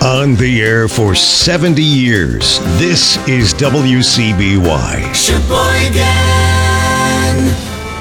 On the air for 70 years, this is WCBY. Sheboygan!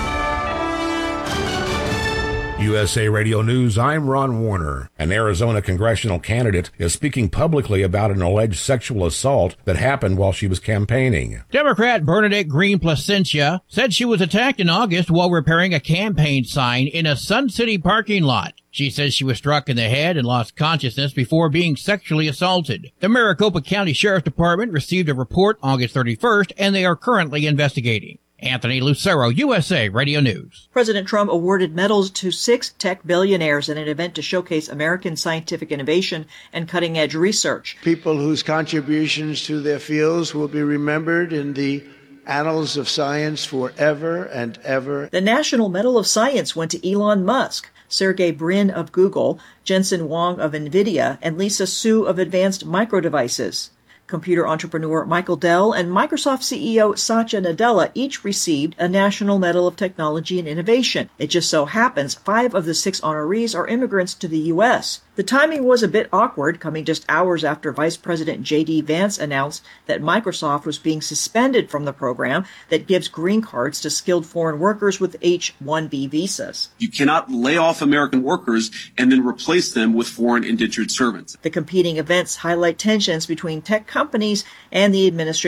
USA Radio News, I'm Ron Warner. An Arizona congressional candidate is speaking publicly about an alleged sexual assault that happened while she was campaigning. Democrat Bernadette Green Placencia said she was attacked in August while repairing a campaign sign in a Sun City parking lot. She says she was struck in the head and lost consciousness before being sexually assaulted. The Maricopa County Sheriff's Department received a report August 31st, and they are currently investigating. Anthony Lucero, USA Radio News. President Trump awarded medals to 6 tech billionaires in an event to showcase American scientific innovation and cutting-edge research. People whose contributions to their fields will be remembered in the annals of science forever and ever. The National Medal of Science went to Elon Musk, Sergey Brin of Google, Jensen Huang of NVIDIA, and Lisa Su of Advanced Micro Devices. Computer entrepreneur Michael Dell and Microsoft CEO Satya Nadella each received a National Medal of Technology and Innovation. It just so happens 5 of the 6 honorees are immigrants to the U.S. The timing was a bit awkward, coming just hours after Vice President J.D. Vance announced that Microsoft was being suspended from the program that gives green cards to skilled foreign workers with H-1B visas. You cannot lay off American workers and then replace them with foreign indentured servants. The competing events highlight tensions between tech companies and the administration